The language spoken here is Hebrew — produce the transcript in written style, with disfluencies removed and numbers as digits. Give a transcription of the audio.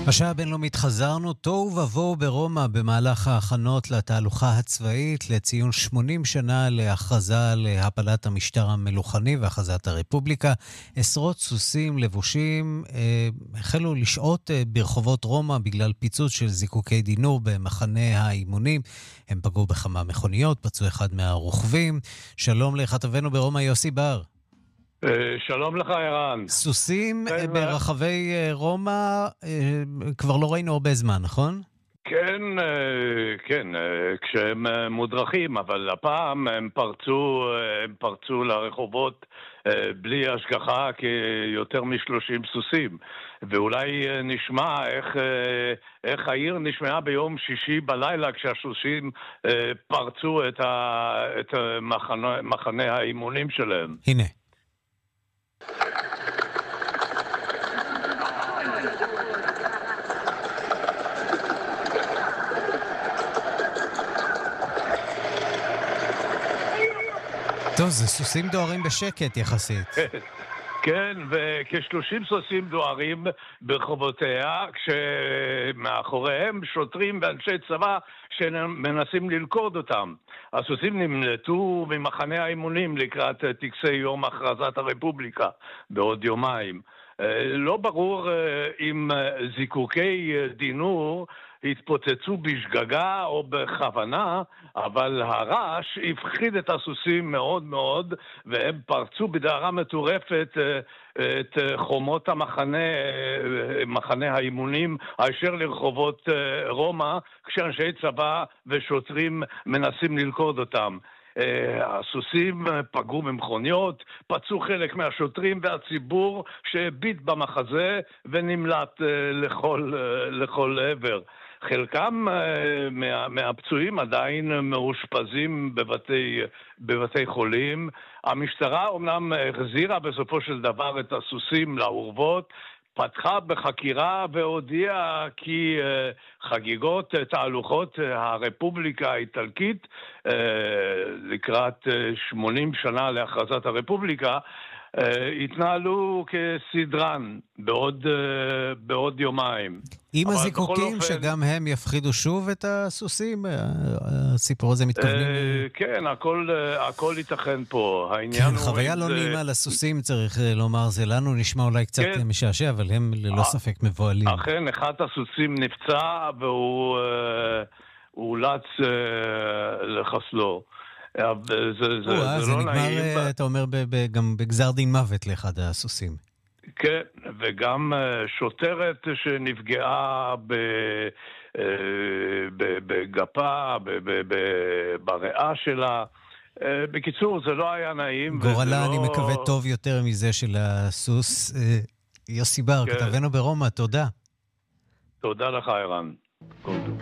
השעה הבינלאומית חזרנו תוהו ובוהו ברומא במהלך ההכנות לתהלוכה הצבאית לציון 80 שנה להכרזה להפלת המשטר המלוכני והכרזת הרפובליקה. עשרות סוסים לבושים החלו לשעות ברחובות רומא בגלל פיצוץ של זיקוקי דינור במחנה האימונים. הם פגעו בכמה מכוניות, פצעו אחד מהרוכבים. שלום לכתבנו ברומא יוסי בר. שלום לך ערן. סוסים ברחבי רומא כבר לא ראינו הרבה זמן, נכון? כן, כשהם מודרכים, אבל הפעם הם פרצו לרחובות בלי השגחה כיותר מ-30 סוסים. ואולי נשמע איך העיר נשמעה ביום שישי בלילה כשהסוסים פרצו את מחנה האימונים שלהם. הנה. טוב, זה סוסים דוהרים בשקט יחסית. כן, וכ-30 סוסים דוהרים ברחובותיה, כשמאחוריהם שוטרים ואנשי צבא שמנסים ללכוד אותם. הסוסים נמלטו ממחנה האימונים לקראת טקסי יום הכרזת הרפובליקה בעוד יומיים. לא ברור אם זיקוקי דינור התפוצצו בשגגה או בכוונה, אבל הרעש הפחיד את הסוסים מאוד מאוד, והם פרצו בדהרה מטורפת את חומות מחנה האימונים הישר לרחובות רומא, כשאנשי צבא ושוטרים מנסים ללכוד אותם. הסוסים פגעו במכוניות, פצעו חלק מהשוטרים והציבור שהביט במחזה ונמלט לכל עבר. חלקם מהפצועים עדיין מאושפזים בבתי חולים. המשטרה אומנם החזירה בסופו של דבר את הסוסים לאורוות, פתחה בחקירה והודיעה כי חגיגות תהלוכות הרפובליקה האיטלקית לקראת 80 שנה להכרזת הרפובליקה התנהלו כסדרן בעוד יומיים. עם הזיקוקים שגם הם יפחידו שוב את הסוסים? הסיפור הזה מתכוונים? כן, הכל ייתכן פה. כן, חוויה לא נעימה לסוסים צריך לומר, זה לנו נשמע אולי קצת משעשע, אבל הם ללא ספק מבועלים. אכן, אחד הסוסים נפצע והוא אולץ לחסלו. זה נגמר, אתה אומר, גם בגזר דין מוות לאחד הסוסים. כן, וגם שוטרת שנפגעה בגפה, בריאה שלה. בקיצור, זה לא היה נעים. גורלה, אני מקווה, טוב יותר מזה של הסוס. יוסי בר, כתבנו ברומא, תודה. תודה לך, ערן.